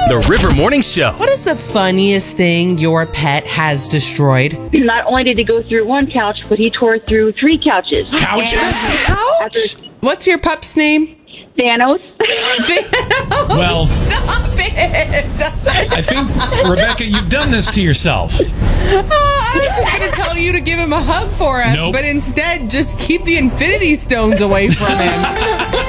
The River Morning Show. What is the funniest thing your pet has destroyed? Not only did he go through one couch, but he tore through 3 couches. Couches? Ouch! What's your pup's name? Thanos. Thanos. Well, Stop it! I think, Rebecca, you've done this to yourself. I was just going to tell you to give him a hug for us, Nope. but instead just keep the Infinity Stones away from him.